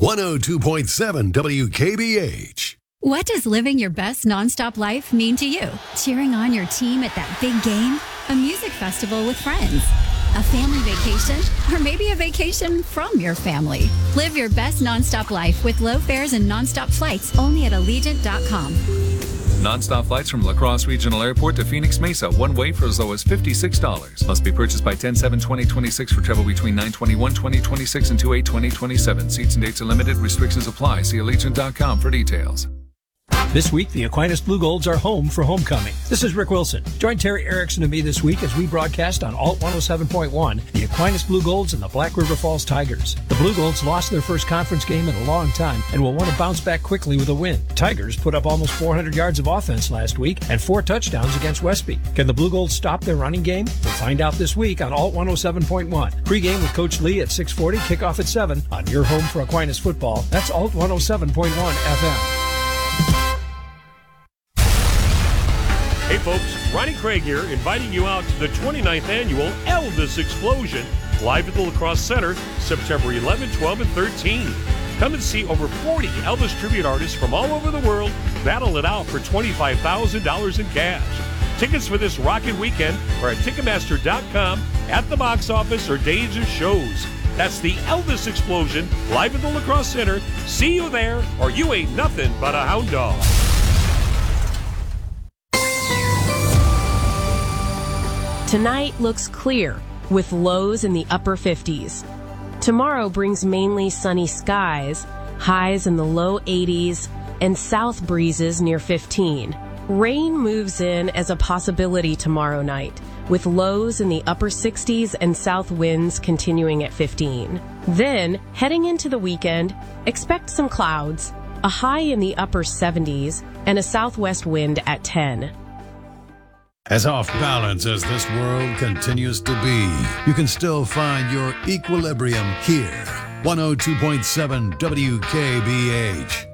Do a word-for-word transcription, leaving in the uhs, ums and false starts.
one oh two point seven W K B H. What does living your best nonstop life mean to you? Cheering on your team at that big game? A music festival with friends? A family vacation? Or maybe a vacation from your family? Live your best nonstop life with low fares and nonstop flights only at Allegiant dot com. Non-stop flights from La Crosse Regional Airport to Phoenix Mesa, one way for as low as fifty-six dollars. Must be purchased by ten seven twenty twenty-six for travel between nine twenty-one twenty twenty-six and two eight twenty twenty-seven. Seats and dates are limited. Restrictions apply. See Allegiant dot com for details. This week, the Aquinas Blue Golds are home for homecoming. This is Rick Wilson. Join Terry Erickson and me this week as we broadcast on Alt one oh seven point one the Aquinas Blue Golds and the Black River Falls Tigers. The Blue Golds lost their first conference game in a long time and will want to bounce back quickly with a win. Tigers put up almost four hundred yards of offense last week and four touchdowns against Westby. Can the Blue Golds stop their running game? We'll find out this week on Alt one oh seven point one. Pre-game with Coach Lee at six forty, kickoff at seven on your home for Aquinas football. That's Alt one oh seven point one F M. Hey folks, Ronnie Craig here, inviting you out to the twenty-ninth Annual Elvis Explosion, live at the La Crosse Center, September eleventh, twelfth, and thirteenth. Come and see over forty Elvis tribute artists from all over the world battle it out for twenty-five thousand dollars in cash. Tickets for this rockin' weekend are at Ticketmaster dot com, at the box office, or days of shows. That's the Elvis Explosion, live at the La Crosse Center. See you there, or you ain't nothing but a hound dog. Tonight looks clear, with lows in the upper fifties. Tomorrow brings mainly sunny skies, highs in the low eighties, and south breezes near fifteen. Rain moves in as a possibility tomorrow night, with lows in the upper sixties and south winds continuing at fifteen. Then, heading into the weekend, expect some clouds, a high in the upper seventies, and a southwest wind at ten. As off balance as this world continues to be, you can still find your equilibrium here. one oh two point seven W K B H.